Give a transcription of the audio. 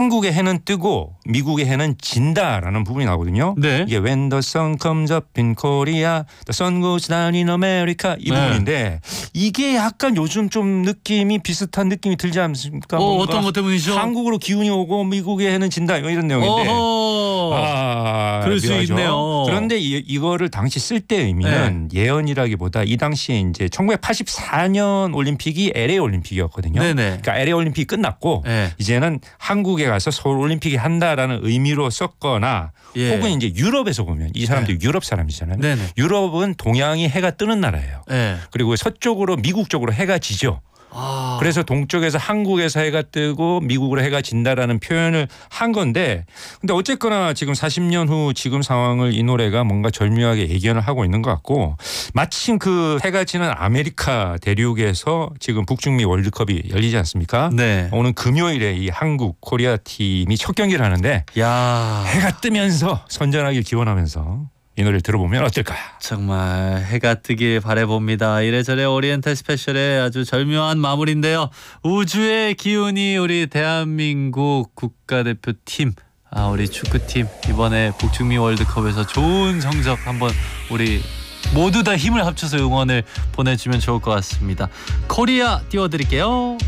한국의 해는 뜨고 미국의 해는 진다라는 부분이 나오거든요. 네. 이게 When the sun comes up in Korea, the sun goes down in America 이 부분인데 이게 약간 요즘 좀 느낌이 비슷한 느낌이 들지 않습니까? 어떤 것 때문이죠? 한국으로 기운이 오고 미국의 해는 진다 이런 내용인데. 그럴 수 묘하죠. 있네요. 그런데 이거를 당시 쓸 때 의미는 예언이라기보다 이 당시에 이제 1984년 올림픽이 LA 올림픽이었거든요. 네네. 그러니까 LA 올림픽이 끝났고 네. 이제는 한국에 가서 서울 올림픽이 한다라는 의미로 썼거나 예. 혹은 이제 유럽에서 보면 이 사람들이 유럽 사람이잖아요. 네네. 유럽은 동양이 해가 뜨는 나라예요. 네. 그리고 서쪽으로 미국 쪽으로 해가 지죠. 그래서 동쪽에서 한국에서 해가 뜨고 미국으로 해가 진다라는 표현을 한 건데 근데 어쨌거나 지금 40년 후 지금 상황을 이 노래가 뭔가 절묘하게 예견을 하고 있는 것 같고 마침 그 해가 지는 아메리카 대륙에서 지금 북중미 월드컵이 열리지 않습니까? 네. 오늘 금요일에 이 한국 코리아 팀이 첫 경기를 하는데 야, 해가 뜨면서 선전하길 기원하면서 이 노래를 들어보면 어떨까? 정말 해가 뜨길 바라봅니다. 이래저래 오리엔탈 스페셜의 아주 절묘한 마무리인데요. 우주의 기운이 우리 대한민국 국가대표팀 우리 축구팀 이번에 북중미 월드컵에서 좋은 성적 한번 우리 모두 다 힘을 합쳐서 응원을 보내주면 좋을 것 같습니다. 코리아 띄워드릴게요.